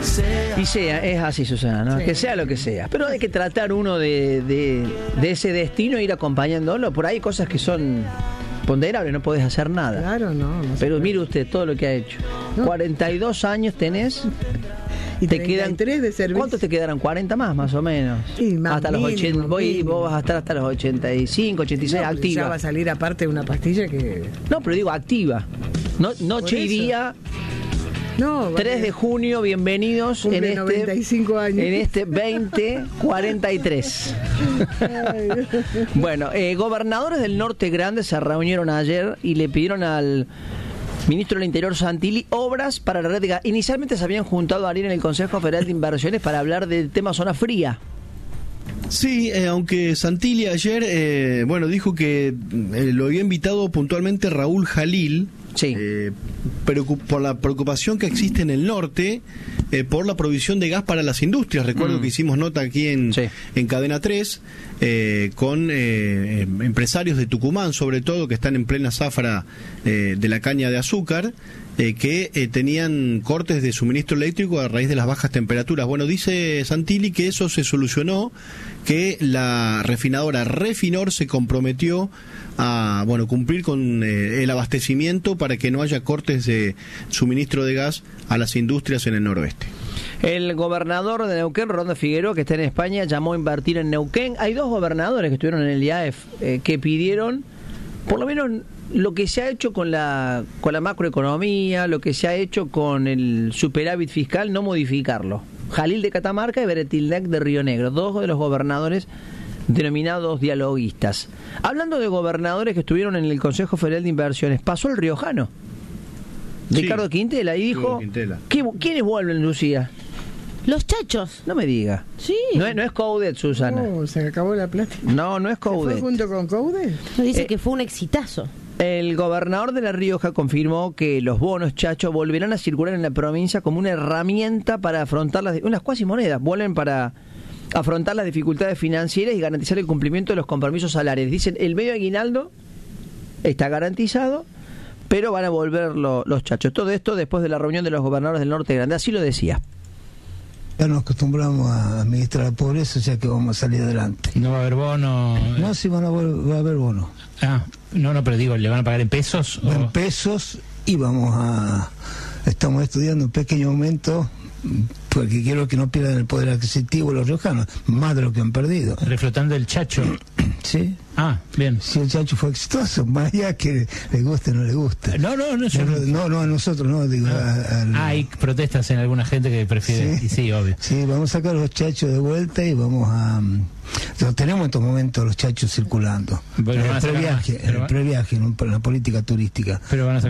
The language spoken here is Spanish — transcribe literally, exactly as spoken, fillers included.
Y sea, es así, Susana, ¿no? Sí. Que sea lo que sea. Pero hay que tratar uno de, de, de ese destino e ir acompañándolo. Por ahí hay cosas que son ponderables, no podés hacer nada. Claro, no. no Pero mire usted todo lo que ha hecho. No. cuarenta y dos años tenés. Y te quedan tres de servicio. ¿Cuántos te quedarán? cuarenta más, más o menos. Sí, más hasta mínimo, los ochenta. Voy, vos vas a estar hasta los ochenta y cinco, ochenta y seis, no, activa. Ya va a salir aparte una pastilla que. No, pero digo activa. No, noche y día. No, tres de junio, bienvenidos en este, noventa y cinco años. En este veinte cuarenta y tres. Bueno, eh, gobernadores del Norte Grande se reunieron ayer y le pidieron al ministro del Interior Santilli obras para la red de gas. Inicialmente se habían juntado ayer en el Consejo Federal de Inversiones para hablar del tema zona fría. Sí, eh, aunque Santilli ayer, eh, bueno, dijo que eh, lo había invitado puntualmente Raúl Jalil, sí. eh, preocup- por la preocupación que existe en el norte eh, por la provisión de gas para las industrias. Recuerdo mm. que hicimos nota aquí en, sí. en Cadena tres eh, con eh, empresarios de Tucumán, sobre todo, que están en plena zafra eh, de la caña de azúcar, eh, que eh, tenían cortes de suministro eléctrico a raíz de las bajas temperaturas. Bueno, dice Santilli que eso se solucionó, que la refinadora Refinor se comprometió a bueno cumplir con eh, el abastecimiento para que no haya cortes de suministro de gas a las industrias en el noroeste. El gobernador de Neuquén, Rolando Figueroa, que está en España, llamó a invertir en Neuquén. Hay dos gobernadores que estuvieron en el I A E F eh, que pidieron, por lo menos, lo que se ha hecho con la con la macroeconomía, lo que se ha hecho con el superávit fiscal, no modificarlo. Jalil de Catamarca y Beretilnec de Río Negro, dos de los gobernadores denominados dialoguistas. Hablando de gobernadores que estuvieron en el Consejo Federal de Inversiones, pasó el riojano, sí. Ricardo Quintela, y dijo, Quintela. ¿Quiénes vuelven, Lucía? Los chachos. No me diga. Sí. No es, no es Coudet, Susana. No, se acabó la plata. No, no es Coudet. ¿Se fue junto con Coudet? Dice eh, que fue un exitazo. El gobernador de La Rioja confirmó que los bonos chachos volverán a circular en la provincia como una herramienta para afrontar las... unas cuasi monedas, vuelven para afrontar las dificultades financieras y garantizar el cumplimiento de los compromisos salariales. Dicen, el medio aguinaldo está garantizado, pero van a volver lo, los chachos. Todo esto después de la reunión de los gobernadores del Norte Grande. Así lo decía. Ya nos acostumbramos a administrar la pobreza, o sea que vamos a salir adelante. ¿No va a haber bono? No, sí van a, va a haber bono. Ah, no, no, pero digo, ¿le van a pagar en pesos? En o... pesos, y vamos a... Estamos estudiando un pequeño aumento, porque quiero que no pierdan el poder adquisitivo los riojanos, más de lo que han perdido. Reflotando el chacho. Sí. Ah, bien. Si el chacho fue exitoso, más allá que le guste o no le guste. No, no, no. Yo... No, no, no, a nosotros no, digo. No. A, al... Ah, hay protestas en alguna gente que prefiere. Sí. Y sí, obvio. Sí, vamos a sacar los chachos de vuelta y vamos a... Lo tenemos en estos momentos los chachos circulando. Bueno, en el previaje, en el previaje, en la política turística. Pero van a